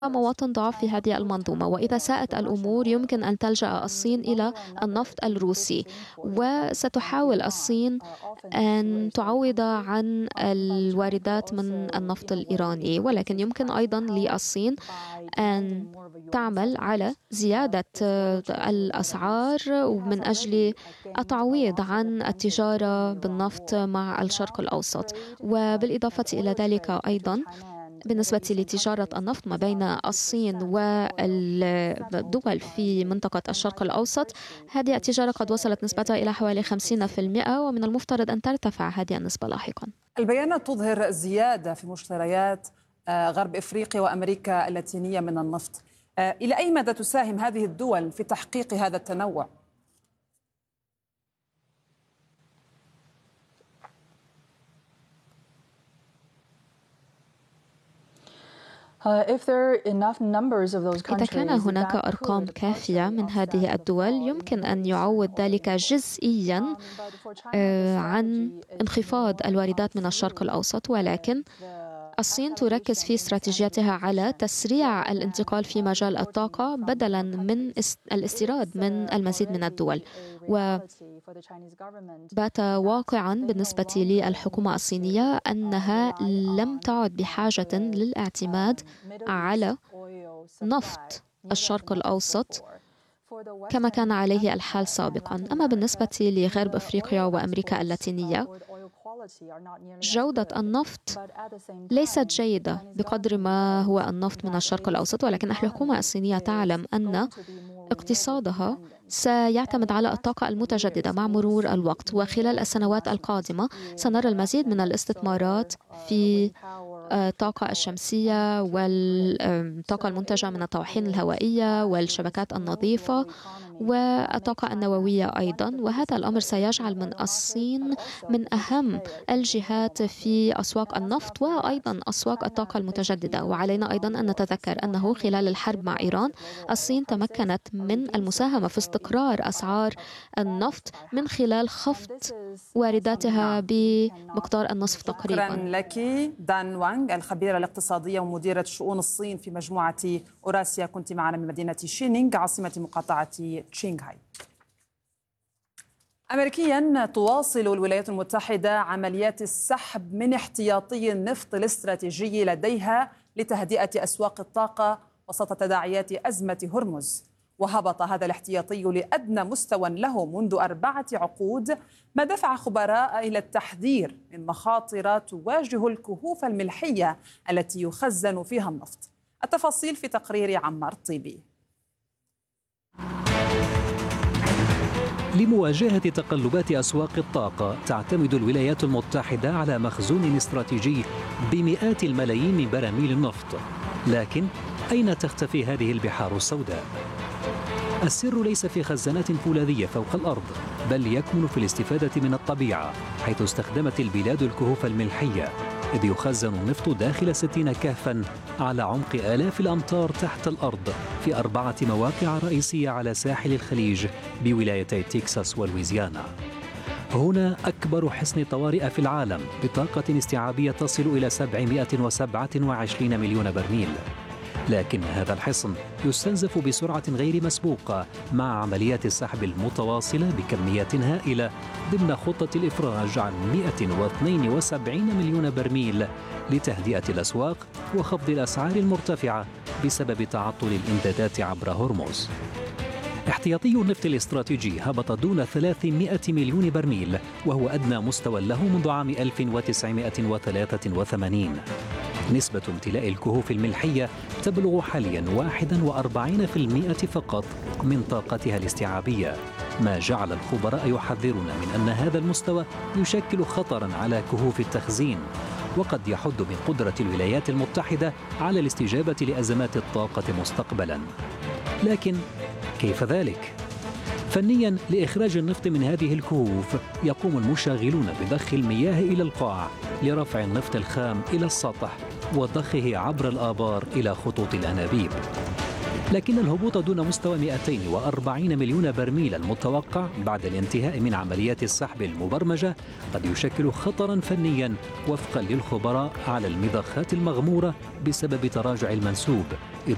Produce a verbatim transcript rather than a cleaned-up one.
مواطن ضعف في هذه المنظومة، وإذا ساءت الأمور يمكن أن تلجأ الصين إلى النفط الروسي، وستحاول الصين أن تعوض عن الواردات من النفط الإيراني، ولكن يمكن أيضا للصين أن تعمل على زيادة الأسعار من أجل التعويض عن التجارة بالنفط مع الشرق الأوسط. وبالإضافة إلى ذلك أيضا بالنسبة لتجارة النفط ما بين الصين والدول في منطقة الشرق الأوسط، هذه التجارة قد وصلت نسبتها إلى حوالي خمسين بالمئة، ومن المفترض أن ترتفع هذه النسبة لاحقا. البيانات تظهر زيادة في مشتريات غرب إفريقيا وأمريكا اللاتينية من النفط. إلى أي مدى تساهم هذه الدول في تحقيق هذا التنوع؟ إذا كان هناك أرقام كافية من هذه الدول يمكن أن يعوض ذلك جزئيا عن انخفاض الواردات من الشرق الأوسط، ولكن الصين تركز في استراتيجيتها على تسريع الانتقال في مجال الطاقة بدلا من الاستيراد من المزيد من الدول. وبات واقعا بالنسبة للحكومة الصينية أنها لم تعد بحاجة للاعتماد على نفط الشرق الأوسط كما كان عليه الحال سابقا. أما بالنسبة لغرب أفريقيا وأمريكا اللاتينية، جودة النفط ليست جيدة بقدر ما هو النفط من الشرق الأوسط، ولكن الحكومة الصينية تعلم أن اقتصادها سيعتمد على الطاقة المتجددة مع مرور الوقت، وخلال السنوات القادمة سنرى المزيد من الاستثمارات في الطاقة الشمسية والطاقة المنتجة من الطواحين الهوائية والشبكات النظيفة والطاقة النووية أيضا. وهذا الأمر سيجعل من الصين من أهم الجهات في أسواق النفط وأيضا أسواق الطاقة المتجددة. وعلينا أيضا أن نتذكر أنه خلال الحرب مع إيران الصين تمكنت من المساهمة في استقرار أسعار النفط من خلال خفض وارداتها بمقدار النصف تقريبا. شكرا لك دان وانغ، الخبيرة الاقتصادية ومديرة شؤون الصين في مجموعة أوراسيا، كنت معنا من مدينة شينينغ عاصمة مقاطعة شنغهاي. أمريكيا تواصل الولايات المتحدة عمليات السحب من احتياطي النفط الاستراتيجي لديها لتهدئة أسواق الطاقة وسط تداعيات أزمة هرمز. وهبط هذا الاحتياطي لأدنى مستوى له منذ أربعة عقود، ما دفع خبراء إلى التحذير من مخاطر تواجه الكهوف الملحية التي يخزن فيها النفط. التفاصيل في تقرير عمار طيبي. لمواجهة تقلبات أسواق الطاقة تعتمد الولايات المتحدة على مخزون استراتيجي بمئات الملايين من براميل النفط، لكن أين تختفي هذه البحار السوداء؟ السر ليس في خزانات فولاذية فوق الأرض، بل يكمن في الاستفادة من الطبيعة، حيث استخدمت البلاد الكهوف الملحية، إذ يخزن النفط داخل ستين كهفا على عمق آلاف الأمتار تحت الأرض في أربعة مواقع رئيسية على ساحل الخليج بولايتي تكساس ولويزيانا. هنا أكبر حصن طوارئ في العالم بطاقة استيعابية تصل إلى سبعمئة وسبعة وعشرين مليون برميل. لكن هذا الحصن يستنزف بسرعة غير مسبوقة مع عمليات السحب المتواصلة بكميات هائلة ضمن خطة الإفراج عن مئة واثنين وسبعين مليون برميل لتهدئة الأسواق وخفض الأسعار المرتفعة بسبب تعطل الإمدادات عبر هرمز. احتياطي النفط الاستراتيجي هبط دون ثلاثمئة مليون برميل، وهو أدنى مستوى له منذ عام ألف وتسعمئة وثلاثة وثمانين. نسبة امتلاء الكهوف الملحية تبلغ حاليا واحد وأربعين بالمئة فقط من طاقتها الاستيعابية، ما جعل الخبراء يحذرون من أن هذا المستوى يشكل خطرا على كهوف التخزين، وقد يحد من قدرة الولايات المتحدة على الاستجابة لأزمات الطاقة مستقبلا. لكن كيف ذلك؟ فنيا لإخراج النفط من هذه الكهوف يقوم المشغلون بضخ المياه إلى القاع لرفع النفط الخام إلى السطح وضخه عبر الآبار إلى خطوط الأنابيب. لكن الهبوط دون مستوى مئتين وأربعين مليون برميل المتوقع بعد الانتهاء من عمليات السحب المبرمجة قد يشكل خطرا فنيا وفقا للخبراء على المضخات المغمورة بسبب تراجع المنسوب، إذ